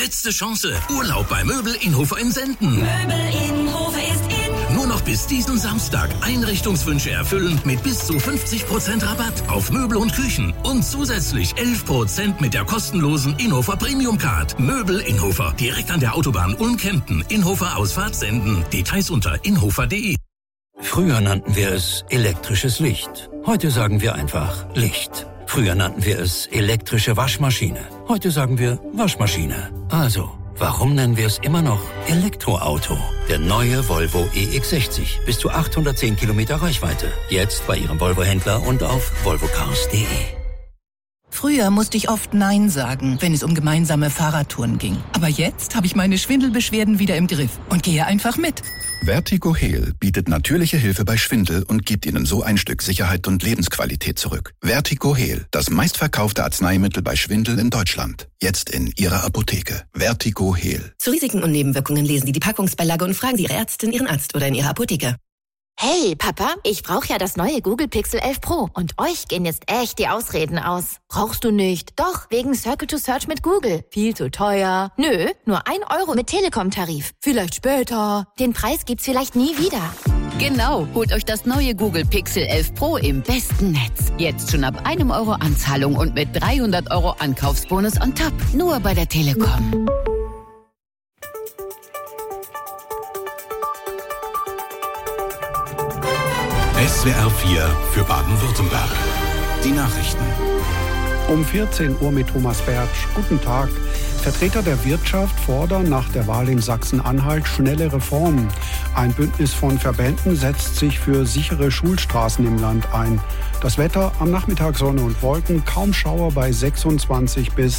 letzte Chance. Urlaub bei Möbel Inhofer in Senden. Möbel Inhofer ist in. Nur noch bis diesen Samstag Einrichtungswünsche erfüllen mit bis zu 50% Rabatt auf Möbel und Küchen und zusätzlich 11% mit der kostenlosen Inhofer Premium Card. Möbel Inhofer, direkt an der Autobahn Ulm-Kempten. Inhofer Ausfahrt Senden. Details unter inhofer.de. Früher nannten wir es elektrisches Licht. Heute sagen wir einfach Licht. Früher nannten wir es elektrische Waschmaschine. Heute sagen wir Waschmaschine. Also, warum nennen wir es immer noch Elektroauto? Der neue Volvo EX60. Bis zu 810 Kilometer Reichweite. Jetzt bei Ihrem Volvo-Händler und auf volvocars.de. Früher musste ich oft Nein sagen, wenn es um gemeinsame Fahrradtouren ging. Aber jetzt habe ich meine Schwindelbeschwerden wieder im Griff und gehe einfach mit. Vertigo Heal bietet natürliche Hilfe bei Schwindel und gibt Ihnen so ein Stück Sicherheit und Lebensqualität zurück. Vertigo Heal, das meistverkaufte Arzneimittel bei Schwindel in Deutschland. Jetzt in Ihrer Apotheke. Vertigo Heal. Zu Risiken und Nebenwirkungen lesen Sie die Packungsbeilage und fragen Sie Ihre Ärztin, Ihren Arzt oder in Ihrer Apotheke. Hey, Papa, ich brauche ja das neue Google Pixel 11 Pro und euch gehen jetzt echt die Ausreden aus. Brauchst du nicht? Doch, wegen Circle to Search mit Google. Viel zu teuer. Nö, nur 1 Euro mit Telekom-Tarif. Vielleicht später. Den Preis gibt's vielleicht nie wieder. Genau, holt euch das neue Google Pixel 11 Pro im besten Netz. Jetzt schon ab 1 Euro Anzahlung und mit 300 Euro Ankaufsbonus on top. Nur bei der Telekom. SWR 4 für Baden-Württemberg. Die Nachrichten. Um 14 Uhr mit Thomas Bertsch. Guten Tag. Vertreter der Wirtschaft fordern nach der Wahl in Sachsen-Anhalt schnelle Reformen. Ein Bündnis von Verbänden setzt sich für sichere Schulstraßen im Land ein. Das Wetter: am Nachmittag Sonne und Wolken, kaum Schauer bei 26 bis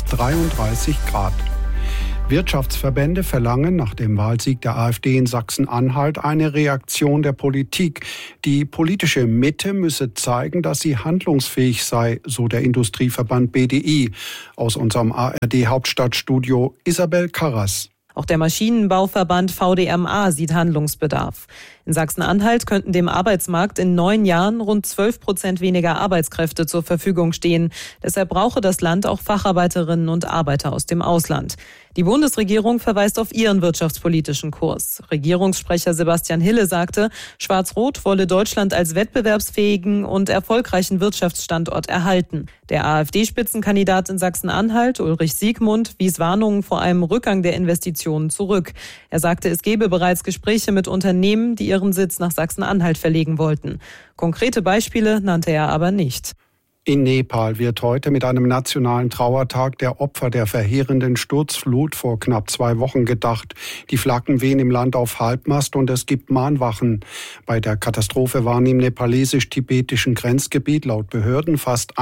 33 Grad. Wirtschaftsverbände verlangen nach dem Wahlsieg der AfD in Sachsen-Anhalt eine Reaktion der Politik. Die politische Mitte müsse zeigen, dass sie handlungsfähig sei, so der Industrieverband BDI. Aus unserem ARD-Hauptstadtstudio Isabel Karras. Auch der Maschinenbauverband VDMA sieht Handlungsbedarf. In Sachsen-Anhalt könnten dem Arbeitsmarkt in 9 Jahren rund 12% weniger Arbeitskräfte zur Verfügung stehen. Deshalb brauche das Land auch Facharbeiterinnen und Arbeiter aus dem Ausland. Die Bundesregierung verweist auf ihren wirtschaftspolitischen Kurs. Regierungssprecher Sebastian Hille sagte, Schwarz-Rot wolle Deutschland als wettbewerbsfähigen und erfolgreichen Wirtschaftsstandort erhalten. Der AfD-Spitzenkandidat in Sachsen-Anhalt, Ulrich Siegmund, wies Warnungen vor einem Rückgang der Investitionen zurück. Er sagte, es gebe bereits Gespräche mit Unternehmen, die ihren Sitz nach Sachsen-Anhalt verlegen wollten. Konkrete Beispiele nannte er aber nicht. In Nepal wird heute mit einem nationalen Trauertag der Opfer der verheerenden Sturzflut vor knapp 2 Wochen gedacht. Die Flaggen wehen im Land auf Halbmast und es gibt Mahnwachen. Bei der Katastrophe waren im nepalesisch-tibetischen Grenzgebiet laut Behörden fast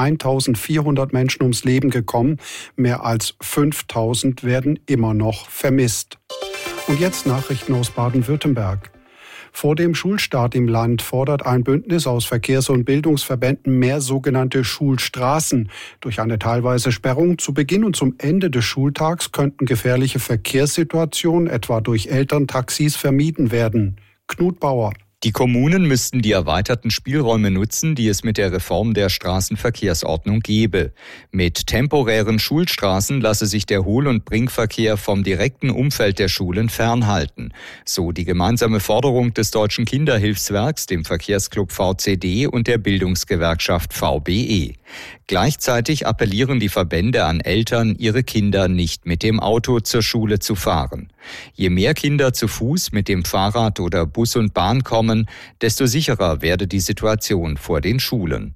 1400 Menschen ums Leben gekommen. Mehr als 5000 werden immer noch vermisst. Und jetzt Nachrichten aus Baden-Württemberg. Vor dem Schulstart im Land fordert ein Bündnis aus Verkehrs- und Bildungsverbänden mehr sogenannte Schulstraßen. Durch eine teilweise Sperrung zu Beginn und zum Ende des Schultags könnten gefährliche Verkehrssituationen, etwa durch Elterntaxis, vermieden werden. Knut Bauer. Die Kommunen müssten die erweiterten Spielräume nutzen, die es mit der Reform der Straßenverkehrsordnung gebe. Mit temporären Schulstraßen lasse sich der Hohl- und Bringverkehr vom direkten Umfeld der Schulen fernhalten. So die gemeinsame Forderung des Deutschen Kinderhilfswerks, dem Verkehrsclub VCD und der Bildungsgewerkschaft VBE. Gleichzeitig appellieren die Verbände an Eltern, ihre Kinder nicht mit dem Auto zur Schule zu fahren. Je mehr Kinder zu Fuß, mit dem Fahrrad oder Bus und Bahn kommen, desto sicherer werde die Situation vor den Schulen.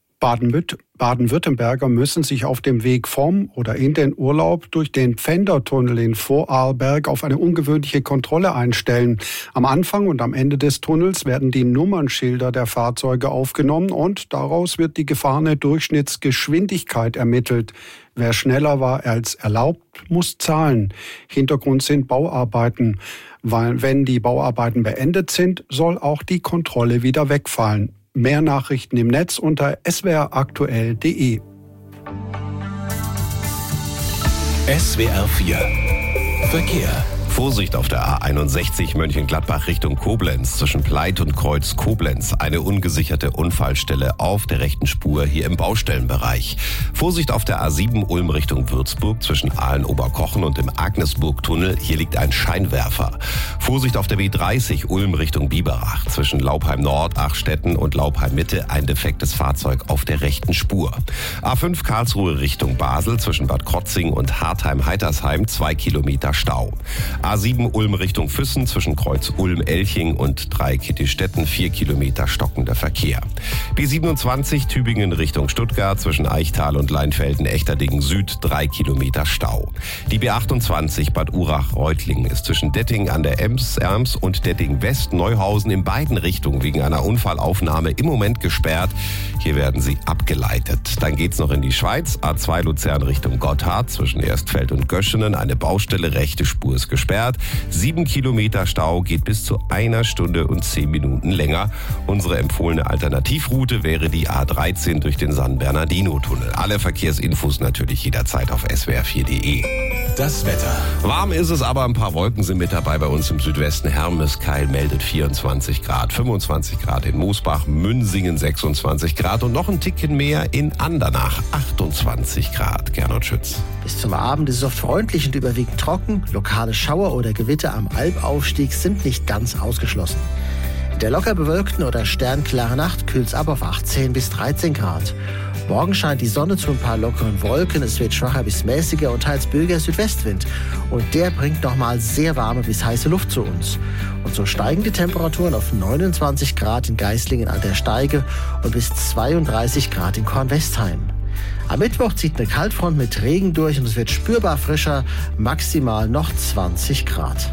Baden-Württemberger müssen sich auf dem Weg vom oder in den Urlaub durch den Pfändertunnel in Vorarlberg auf eine ungewöhnliche Kontrolle einstellen. Am Anfang und am Ende des Tunnels werden die Nummernschilder der Fahrzeuge aufgenommen und daraus wird die gefahrene Durchschnittsgeschwindigkeit ermittelt. Wer schneller war als erlaubt, muss zahlen. Hintergrund sind Bauarbeiten. Weil wenn die Bauarbeiten beendet sind, soll auch die Kontrolle wieder wegfallen. Mehr Nachrichten im Netz unter swraktuell.de. SWR 4 Verkehr. Vorsicht auf der A61 Mönchengladbach Richtung Koblenz zwischen Pleit und Kreuz Koblenz. Eine ungesicherte Unfallstelle auf der rechten Spur hier im Baustellenbereich. Vorsicht auf der A7 Ulm Richtung Würzburg zwischen Aalen-Oberkochen und dem Agnesburg-Tunnel. Hier liegt ein Scheinwerfer. Vorsicht auf der W30 Ulm Richtung Biberach zwischen Laupheim Nord, Achstetten und Laupheim Mitte. Ein defektes Fahrzeug auf der rechten Spur. A5 Karlsruhe Richtung Basel zwischen Bad Krotzing und Hartheim-Heitersheim 2 Kilometer Stau. A7 Ulm Richtung Füssen zwischen Kreuz Ulm-Elching und Dreieck-Kittistetten 4 Kilometer stockender Verkehr. B27 Tübingen Richtung Stuttgart zwischen Eichtal und Leinfelden-Echterdingen Süd 3 Kilometer Stau. Die B28 Bad Urach-Reutlingen ist zwischen Detting an der Erms und Detting West Neuhausen in beiden Richtungen wegen einer Unfallaufnahme im Moment gesperrt. Hier werden sie abgeleitet. Dann geht's noch in die Schweiz. A2 Luzern Richtung Gotthard zwischen Erstfeld und Göschenen. Eine Baustelle, rechte Spur ist gesperrt. 7 Kilometer Stau, geht bis zu 1 Stunde und 10 Minuten länger. Unsere empfohlene Alternativroute wäre die A13 durch den San Bernardino-Tunnel. Alle Verkehrsinfos natürlich jederzeit auf swr4.de. Das Wetter. Warm ist es, aber ein paar Wolken sind mit dabei bei uns im Südwesten. Hermeskeil meldet 24 Grad, 25 Grad in Moosbach, Münsingen 26 Grad und noch ein Ticken mehr in Andernach 28 Grad. Gernot Schütz. Bis zum Abend ist es oft freundlich und überwiegend trocken. Lokale Schauer oder Gewitter am Albaufstieg sind nicht ganz ausgeschlossen. In der locker bewölkten oder sternklaren Nacht kühlt es ab auf 18 bis 13 Grad. Morgen scheint die Sonne zu ein paar lockeren Wolken. Es wird schwacher bis mäßiger und teils böiger Südwestwind. Und der bringt nochmal sehr warme bis heiße Luft zu uns. Und so steigen die Temperaturen auf 29 Grad in Geislingen an der Steige und bis 32 Grad in Kornwestheim. Am Mittwoch zieht eine Kaltfront mit Regen durch und es wird spürbar frischer, maximal noch 20 Grad.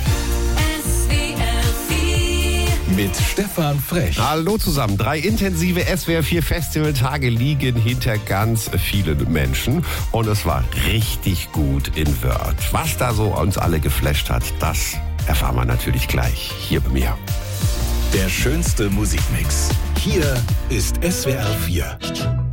Mit Stefan Frech. Hallo zusammen. 3 intensive SWR4 Festivaltage liegen hinter ganz vielen Menschen. Und es war richtig gut in Wörth. Was da so uns alle geflasht hat, das erfahren wir natürlich gleich hier bei mir. Der schönste Musikmix. Hier ist SWR4.